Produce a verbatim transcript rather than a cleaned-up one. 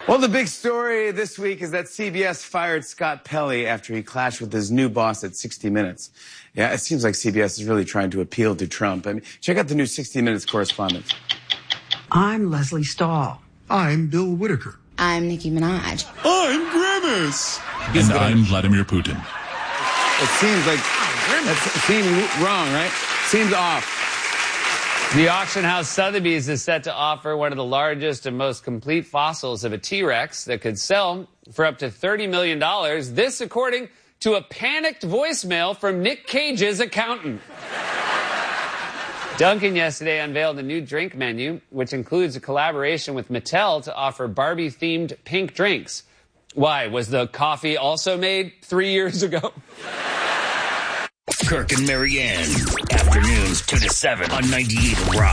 Well, the big story this week is that C B S fired Scott Pelley after he clashed with his new boss at sixty minutes. Yeah, it seems like C B S is really trying to appeal to Trump. I mean, check out the new sixty minutes correspondent. I'm Leslie Stahl. I'm Bill Whitaker. I'm Nicki Minaj. I'm Grimace. And I'm Vladimir Putin. It seems like that seems wrong, right? Seems off. The auction house Sotheby's is set to offer one of the largest and most complete fossils of a T-Rex that could sell for up to thirty million dollars. This according to a panicked voicemail from Nick Cage's accountant. Dunkin' yesterday unveiled a new drink menu, which includes a collaboration with Mattel to offer Barbie-themed pink drinks. Why, was the coffee also made three years ago? Kirk and Marianne, afternoons two to seven on ninety-eight Rock.